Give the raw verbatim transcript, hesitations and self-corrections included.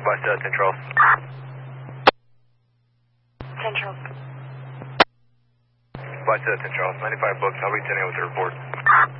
Advise to ten Charles. ten Charles. Advise to ten Charles. ninety-five books. I'll reach in with the report.